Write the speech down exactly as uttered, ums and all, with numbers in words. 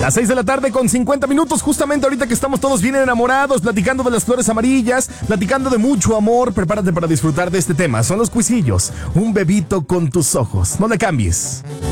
Las seis de la tarde con cincuenta minutos, justamente ahorita que estamos todos bien enamorados, platicando de las flores amarillas, platicando de mucho amor. Prepárate para disfrutar de este tema. Son los cuisillos. Un bebito con tus ojos. No le cambies.